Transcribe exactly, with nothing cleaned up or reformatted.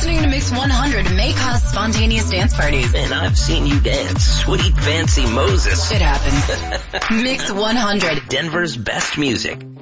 listening to Mix one hundred may cause spontaneous dance parties. And I've seen you dance. Sweet fancy Moses. It happens. Mix one hundred. Denver's best music.